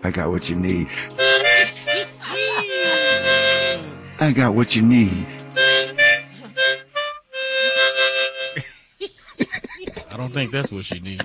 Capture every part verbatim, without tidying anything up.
I got what you need. I got what you need. I don't think that's what she needs.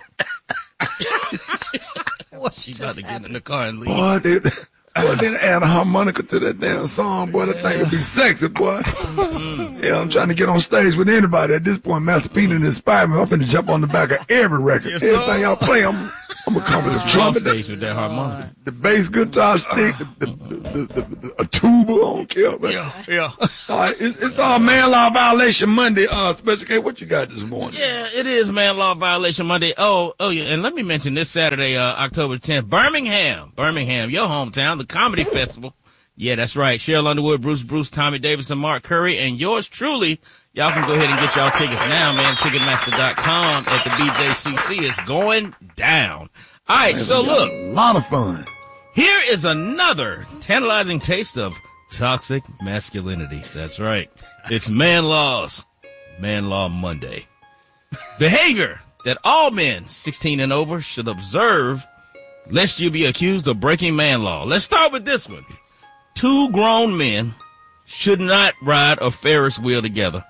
What she about to get in the car and leave? Boy, they, boy, they add a harmonica to that damn song, boy. That thing would be sexy, boy. Yeah, I'm trying to get on stage with anybody at this point. Master P inspired me. I'm finna jump on the back of every record. Yes, Everything sir. y'all play, I'm, I'm gonna come with the trumpet, Stage the, with that harmonica. the bass guitar stick, the, the, the, the, the, a tuba. I don't care, man. Yeah, yeah. All right, it's, it's all man law violation Monday. Uh, Special K, what you got this morning? Yeah, it is man law violation Monday. Oh, oh yeah, and let me mention this Saturday, uh, October tenth, Birmingham, Birmingham, your hometown, the Comedy Festival. Yeah, that's right. Cheryl Underwood, Bruce Bruce, Tommy Davidson, Mark Curry, and yours truly. Y'all can go ahead and get y'all tickets now, man. Ticketmaster dot com at the B J C C. It's going down. All right, so look. A lot of fun. Here is another tantalizing taste of toxic masculinity. That's right. It's Man Laws. Man Law Monday. Behavior that all men sixteen and over should observe lest you be accused of breaking man law. Let's start with this one. Two grown men should not ride a Ferris wheel together.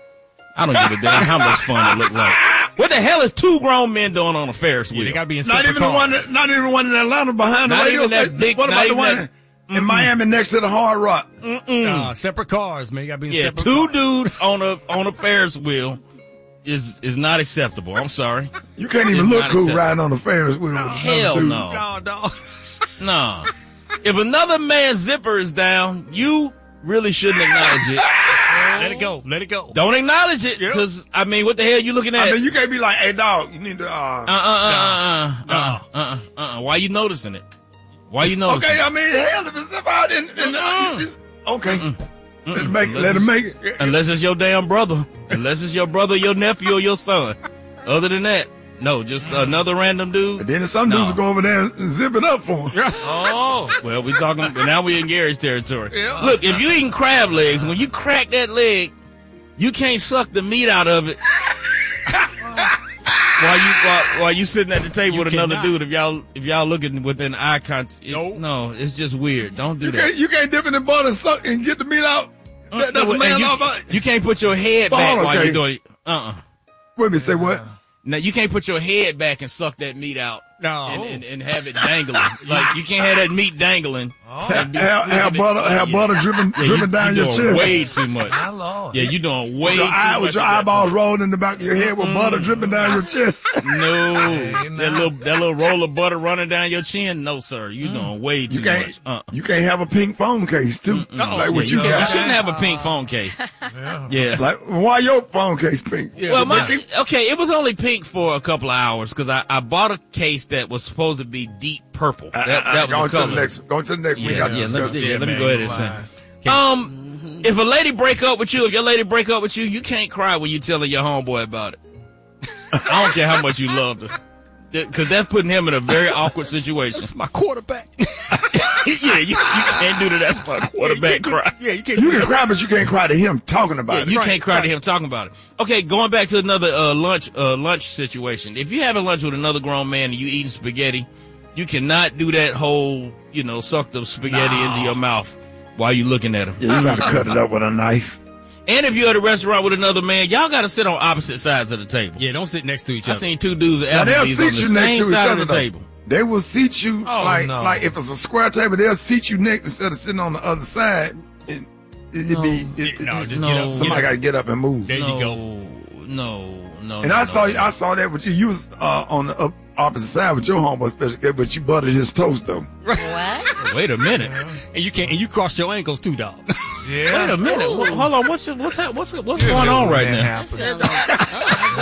I don't give a damn how much fun it look like. What the hell is two grown men doing on a Ferris wheel? Yeah, they gotta be in Not separate even the one, cars. that, not even the one in Atlanta behind Not the radio even that station. big- What not about the even one that- in, in Miami next to the Hard Rock? Uh, separate cars, man. You gotta be in Yeah, separate two cars. dudes on a on a Ferris wheel is is not acceptable. I'm sorry. You can't even It's look not cool acceptable. riding on a Ferris wheel. with Hell another dude. no. No, no. No. If another man's zipper is down, you really shouldn't acknowledge it. Let it go. Let it go. Don't acknowledge it, Yep. because, I mean, what the hell you looking at? I mean, you can't be like, hey, dog, you need to, uh... uh, uh, uh, uh, uh, uh, uh, uh, Why you noticing it? Why you noticing okay, it? I mean, hell, if it's about in, in Mm-mm. the... Okay. Mm-mm. Let it make it. Unless Let it it's- make it. Unless it's your damn brother. Unless it's your brother, your nephew, or your son. Other than that, no, just another random dude. And then some No. dudes will go over there and zip it up for him. Oh, well, we talking, now we in Gary's territory. Look, if you eating crab legs, when you crack that leg, you can't suck the meat out of it. while you while, while you sitting at the table You with another cannot. dude, if y'all if y'all looking within eye contact, it- Nope. no, it's just weird. Don't do You that. can't, you can't dip it in butter and suck and get the meat out. That, that's No, a man and you, law. vi- you can't put your head back Oh, while okay. you're doing it. Uh-uh. Wait a minute, say what? Now, you can't put your head back and suck that meat out. No. And, and, and have it dangling. Like, you can't have that meat dangling. Have, have, have butter, have Yeah. butter dripping, Yeah, dripping you, down you your doing chest. way too much. My Lord. Yeah, you doing way With your, too eye, much. with your of that. eyeballs rolled in the back of your head with butter dripping down your chest. No, that little that little roll of butter running down your chin. No, sir, you doing way too You can't, much. Uh, you can't have a pink phone case too, like what yeah, you you, got. you shouldn't have a pink phone case. Yeah. Like, why your phone case pink? Well, my okay, it was only pink for a couple of hours because I, I bought a case that was supposed to be deep purple. That, that go was to the the color. next. Go to the next. we Yeah, got to yeah, let me, discuss. see, yeah, let me man, go ahead and you say. lying. Um, if a lady break up with you, if your lady break up with you, you can't cry when you telling your homeboy about it. I don't care how much you love her, because that's putting him in a very awkward situation. That's my quarterback. yeah, you, you can't do that. That's my quarterback cry. Yeah, you can't. You can cry, but you can't cry to him talking about Yeah, it. you Right. can't cry to him talking about it. Okay, going back to another uh, lunch uh, lunch situation. If you having lunch with another grown man and you eating spaghetti, you cannot do that whole, you know, suck the spaghetti No. into your mouth while you looking at him. Yeah, you got to cut it up with a knife. And if you're at a restaurant with another man, y'all got to sit on opposite sides of the table. Yeah, don't sit next to each I other. seen two dudes Now at they'll Applebee's on seat the you next same to each side other. of the though. table. They will seat you Oh, like no. like if it's a square table, they'll seat you next instead of sitting on the other side. It, it'd be it, No, it- just No. get up. somebody get got up. to get up and move. There you go. No, no. And no, I no, saw no. I saw that with you. You was uh, on the up, opposite side with your homeboy, special K, but you buttered his toast though. What? Wait a minute. And you can't. And you cross your ankles too, dog. Wait a minute. Hold on. What's what's hap- what's what's going on right now? Sounds like-